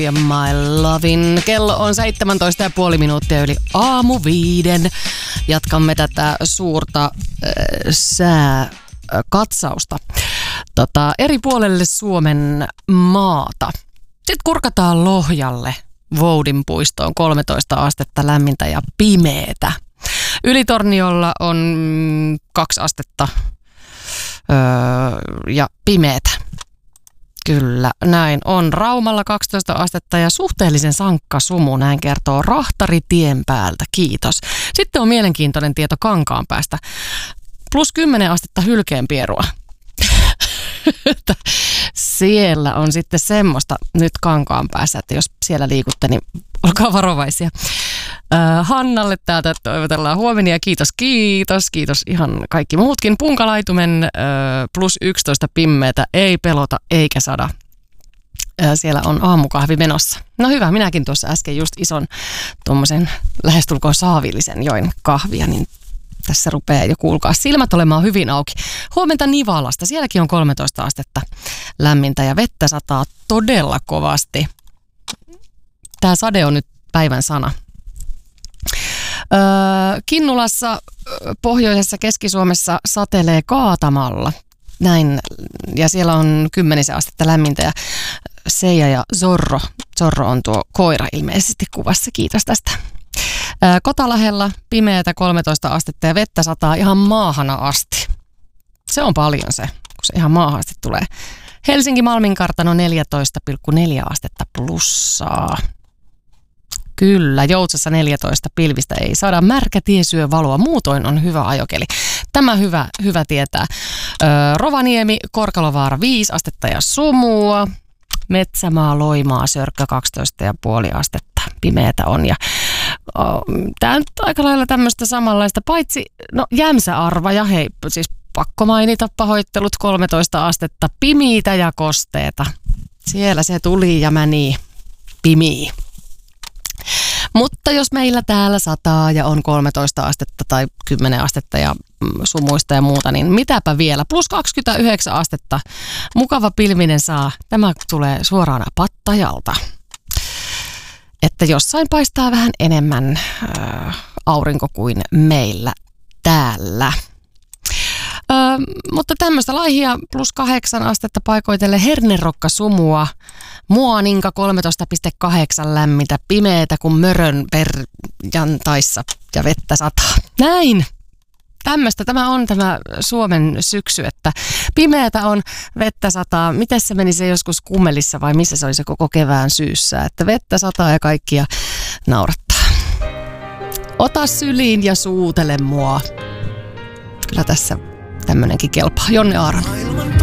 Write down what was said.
Ja My Lovin. Kello on 17,5 minuuttia yli aamu 5. Jatkamme tätä suurta sääkatsausta eri puolelle Suomen maata. Sitten kurkataan Lohjalle, Voudin puistoon, 13 astetta lämmintä ja pimeetä. Ylitorniolla on 2 astetta ja pimeetä. Kyllä, näin on. Raumalla 12 astetta ja suhteellisen sankka sumu, näin kertoo Rahtari tien päältä. Kiitos. Sitten on mielenkiintoinen tieto Kankaanpäästä. +10 astetta hylkeenpierua. Siellä on sitten semmoista nyt Kankaanpäässä, että jos siellä liikutte, niin olkaa varovaisia. Hannalle täältä toivotellaan huomenia. Kiitos. Ihan kaikki muutkin. Punkalaitumen +11 pimmeetä. Ei pelota eikä sada. Siellä on aamukahvi menossa. No hyvä, minäkin tuossa äsken just ison tuommoisen lähestulkoon saavillisen join kahvia, niin tässä rupeaa jo kuulkaa silmät olemaan hyvin auki. Huomenta Nivalasta. Sielläkin on 13 astetta lämmintä ja vettä sataa todella kovasti. Tämä sade on nyt päivän sana. Kinnulassa pohjoisessa Keski-Suomessa satelee kaatamalla. Näin. Ja siellä on 10 astetta lämmintä ja Seija ja Zorro. Zorro on tuo koira ilmeisesti kuvassa. Kiitos tästä. Kotalahella pimeätä 13 astetta ja vettä sataa ihan maahana asti. Se on paljon se, kun se ihan maahan asti tulee. Helsinki Malmin kartano 14,4 astetta plussaa. Kyllä, Joutsassa 14, pilvistä ei saada. Märkä tie syö valoa, muutoin on hyvä ajokeli. Tämä hyvä tietää. Rovaniemi, Korkalovaara 5 astetta ja sumua. Metsämaa, Loimaa, Sörkkö 12,5 astetta. Pimeätä on ja tämä on aika lailla tämmöistä samanlaista, paitsi Jämsä-Arvaja, hei siis pakko mainita pahoittelut, 13 astetta, pimiitä ja kosteeta. Siellä se tuli ja meni pimii. Mutta jos meillä täällä sataa ja on 13 astetta tai 10 astetta ja sumuista ja muuta, niin mitäpä vielä. +29 astetta. Mukava pilvinen saa. Tämä tulee suoraan Pattajalta. Että jossain paistaa vähän enemmän aurinko kuin meillä täällä. Mutta tämmöistä laihia +8 astetta paikoitelle Hernerokka sumua. Muaninka 13,8 lämmintä, pimeätä kuin mörön perjantaissa ja vettä sataa. Näin! Tämä on tämä Suomen syksy, että pimeätä on, vettä sataa. Miten se meni se joskus Kummelissa vai missä se oli se koko kevään syyssä? Että vettä sataa ja kaikkia naurattaa. Ota syliin ja suutele mua. Kyllä tässä tämmönenkin kelpaa. Jonne Aaron.